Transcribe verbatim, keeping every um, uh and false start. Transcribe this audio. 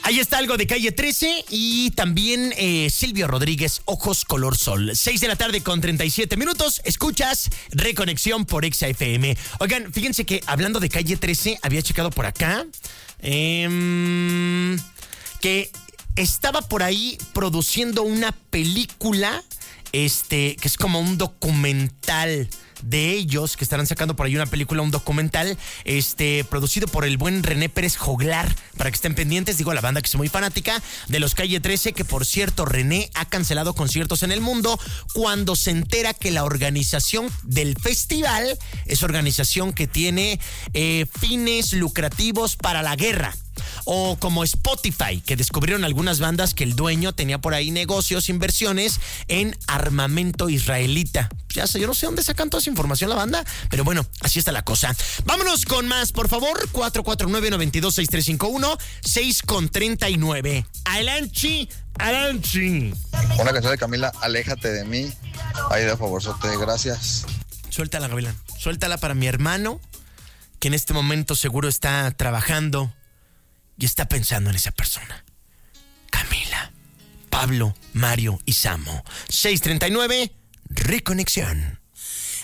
Ahí está algo de Calle trece y también eh, Silvio Rodríguez, Ojos Color Sol. seis de la tarde con treinta y siete minutos. Escuchas Reconexión por Exa F M. Oigan, fíjense que hablando de Calle trece, había checado por acá eh, que estaba por ahí produciendo una película, este, que es como un documental de ellos, que estarán sacando por ahí una película, un documental, este, producido por el buen René Pérez Joglar, para que estén pendientes. Digo, la banda que es muy fanática de los Calle trece, que por cierto, René ha cancelado conciertos en el mundo cuando se entera que la organización del festival es organización que tiene eh, fines lucrativos para la guerra. O como Spotify, que descubrieron algunas bandas que el dueño tenía por ahí negocios, inversiones en armamento israelita. Ya sé, yo no sé dónde sacan toda esa información la banda, pero bueno, así está la cosa. Vámonos con más, por favor. cuatro cuatro nueve, nueve dos, seis tres cinco uno, seis con treinta y nueve. Alanchi, Alanchi. Una canción de Camila, Aléjate de mí. Ahí de favorzote, gracias. Suéltala, Gavilán. Suéltala para mi hermano, que en este momento seguro está trabajando y está pensando en esa persona. Camila, Pablo, Mario y Samo. seis treinta y nueve, Reconexión.